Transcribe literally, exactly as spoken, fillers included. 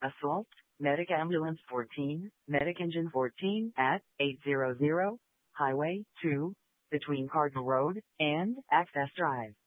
Assault, Medic Ambulance fourteen, Medic Engine fourteen at eight hundred Highway two, between Cardinal Road and Access Drive.